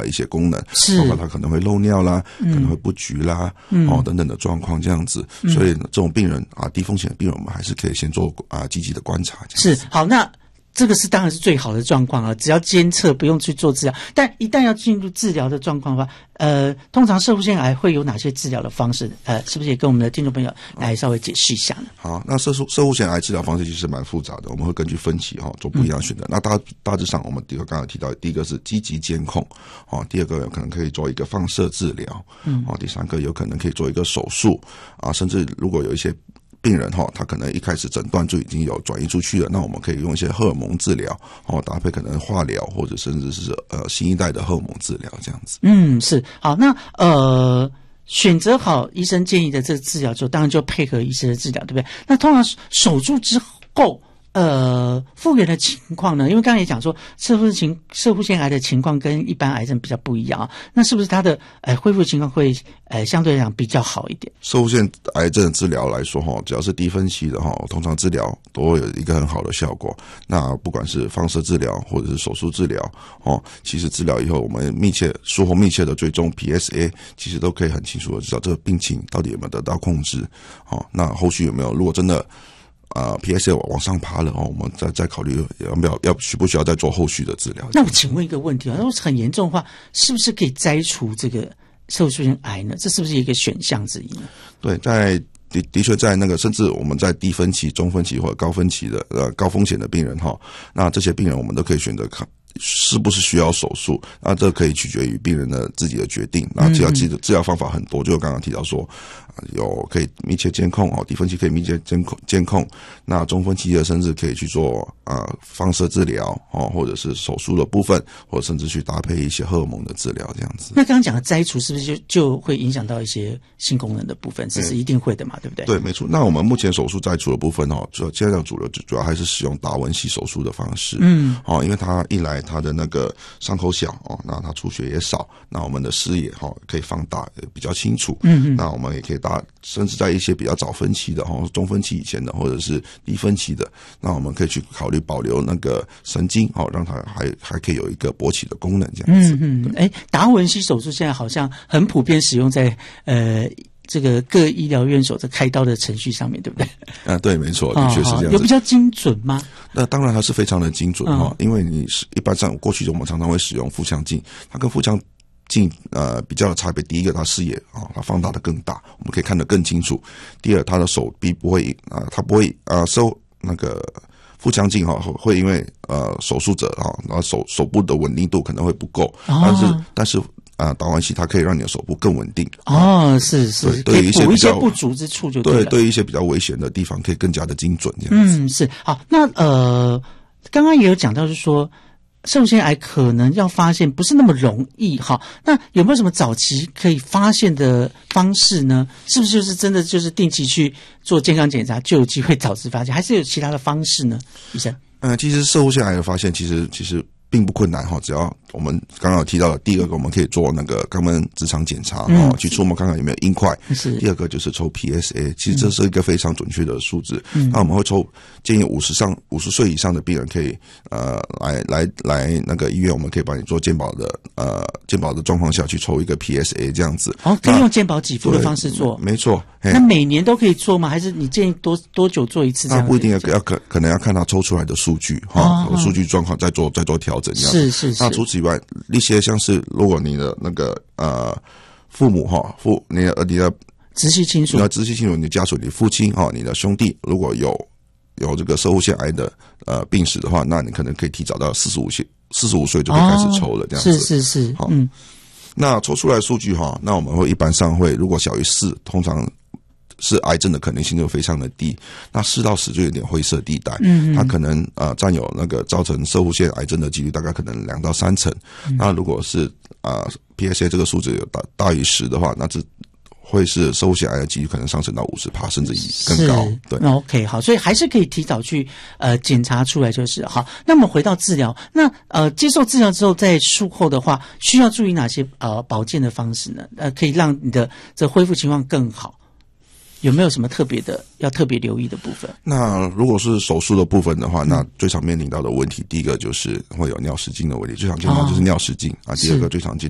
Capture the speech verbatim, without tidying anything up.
它一些功能， 是包括它可能会漏尿啦，嗯、可能会不橘啦，嗯、哦等等的状况这样子。嗯、所以这种病人啊，低风险的病人，我们还是可以先做啊积极的观察。 是好，那这个是当然是最好的状况啊，只要监测不用去做治疗。但一旦要进入治疗的状况的话，呃，通常攝護腺癌会有哪些治疗的方式？呃，是不是也跟我们的听众朋友来稍微解释一下呢？ 好，那攝護攝護腺癌治疗方式其实蛮复杂的，我们会根据分期哈、哦、做不一样的选择。嗯、那大大致上，我们第一个刚才提到，第一个是积极监控，哦，第二个有可能可以做一个放射治疗，嗯，哦，第三个有可能可以做一个手术啊，甚至如果有一些病人哈，他可能一开始诊断就已经有转移出去了，那我们可以用一些荷尔蒙治疗，哦，搭配可能化疗或者甚至是呃新一代的荷尔蒙治疗这样子。 嗯，是好，那呃选择好医生建议的这个治疗之后，当然就配合医生的治疗，对不对？那通常手术之后。呃，复原的情况呢？因为刚才也讲说，攝護情攝護腺癌的情况跟一般癌症比较不一样啊。那是不是它的呃恢复情况会呃相对来讲比较好一点？ 攝護腺癌症的治疗来说哈，只要是低分期的哈，通常治疗都会有一个很好的效果。那不管是放射治疗或者是手术治疗哦，其实治疗以后我们密切术后密切的追踪 P S A， 其实都可以很清楚的知道这个病情到底有没有得到控制。哦，那后续有没有？如果真的呃 P S A 往上爬了哦，我们再再考虑要不要要需不需要再做后续的治疗。 那我请问一个问题啊，如果很严重的话，是不是可以摘除这个攝護腺癌呢？这是不是一个选项之一呢？ 对，在的的确在那个，甚至我们在低分期、中分期或者高分期的呃高风险的病人哈，那这些病人我们都可以选择看是不是需要手术，那这可以取决于病人的自己的决定。那治疗治治疗方法很多，就刚刚提到说，有可以密切监控哦，低分期可以密切监控监控，那中分期的甚至可以去做呃放射治疗哦，或者是手术的部分，或者甚至去搭配一些荷尔蒙的治疗这样子。 那刚刚讲的摘除是不是就就会影响到一些性功能的部分？这是一定会的嘛，对不对？ 对，没错。那我们目前手术摘除的部分哦，主要现在主流主要还是使用达文西手术的方式，嗯，哦，因为它一来它的那个伤口小哦，那它出血也少，那我们的视野哈、哦、可以放大，比较清楚，嗯嗯，那我们也可以大，甚至在一些比较早分期的哈、哦，中分期以前的或者是低分期的，那我们可以去考虑保留那个神经哦，让它还还可以有一个勃起的功能这样子。 嗯嗯，哎，达文西手术现在好像很普遍使用在呃。这个各医疗院所在开刀的程序上面，对不对？ 啊，对，没错，的确是这样子。 有比较精准吗？ 那当然它是非常的精准哈、哦，嗯、因为你是一般上过去我们常常会使用腹腔镜，它跟腹腔镜呃比较的差别，第一个它视野啊、哦，它放大的更大，我们可以看得更清楚；第二，它的手臂不会啊、呃，它不会啊、呃、收那个。腹腔镜哈会因为呃手术者哈，然后手手部的稳定度可能会不够，哦、但是但是啊、呃、达文西它可以让你的手部更稳定。 哦，是是， 对，对于一些补一些不足之处就对了。 对，对于一些比较危险的地方可以更加的精准这样子。 嗯，是好。那呃，刚刚也有讲到，就是说。攝護腺癌可能要发现不是那么容易哈，那有没有什么早期可以发现的方式呢？是不是就是真的就是定期去做健康检查就有机会早期发现，还是有其他的方式呢？医生， 嗯，其实攝護腺癌的发现其实其实并不困难哈，只要我们刚刚有提到的，第二个我们可以做那个肛门直肠检查哈、嗯，去触摸看看有没有硬块。是。第二个就是抽 P S A， 其实这是一个非常准确的数字。嗯。那我们会抽，建议五十上五十岁以上的病人可以呃来来来那个医院，我们可以帮你做健保的呃健保的状况下去抽一个 P S A 这样子。 哦，可以用健保给付的方式做。 没错。 那每年都可以做吗？还是你建议多多久做一次这样？ 那不一定要要可可能要看他抽出来的数据哈，哦、数据状况再做再做调整这样。 是是是。 那除此以外，一些像是如果你的那个呃父母哈父你的你的直系亲属， 你的直系亲属，你的家属，你父亲哈，你的兄弟，如果有有这个攝護腺癌的呃病史的话，那你可能可以提早到四十五岁四十五岁就可以开始抽了，哦、这样子。 是是是， 好，嗯。那抽出来的数据哈，那我们会一般上会，如果小于四，通常是癌症的可能性就非常的低。那四到十就有点灰色地带，嗯，它可能呃占有那个造成攝護腺癌症的几率大概可能两到三成。嗯、那如果是啊、呃、P S A 这个数字有大大于十的话，那这会是攝護腺癌的几率可能上升到五十趴，甚至更高。对， 那 OK 好，所以还是可以提早去呃检查出来就是好。那么回到治疗，那呃接受治疗之后，在术后的话，需要注意哪些呃保健的方式呢？呃，可以让你的这恢复情况更好。有没有什么特别的要特别留意的部分？ 那如果是手术的部分的话，嗯、那最常面临到的问题，第一个就是会有尿失禁的问题，最常见到就是尿失禁、哦、啊。第二个最常见